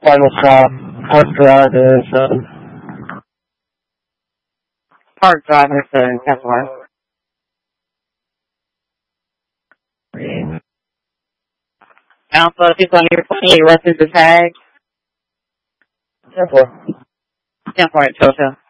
Final stop, Park Drive is Park Drive is 10-4. Alpha 228, what's the tag? 10-4. 10-4 at Tulsa.